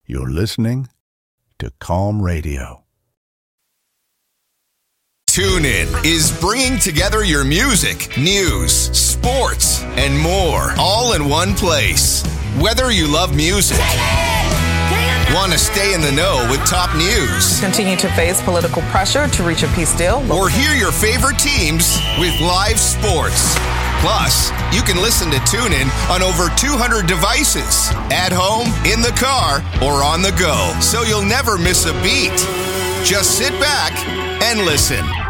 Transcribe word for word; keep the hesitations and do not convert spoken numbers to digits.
You're listening to Calm Radio. TuneIn is bringing together your music, news, sports, and more, all in one place. Whether you love music, want to stay in the know with top news, continue to face political pressure to reach a peace deal, or hear your favorite teams with live sports. Plus, you can listen to TuneIn on over two hundred devices, at home, in the car, or on the go, so you'll never miss a beat. Just sit back and listen.